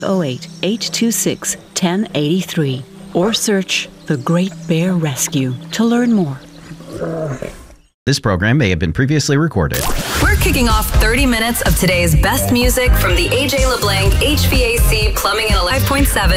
08-826-1083 or search The Great Bear Rescue to learn more. This program may have been previously recorded. We're kicking off 30 minutes of today's best music from the AJ LeBlanc HVAC Plumbing and 5.7